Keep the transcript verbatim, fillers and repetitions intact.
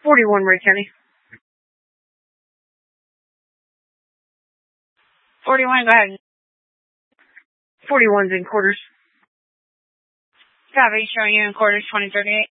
forty-one, Ray County. forty-one, go ahead. forty-one's in quarters. Copy, showing you in quarters twenty thirty-eight.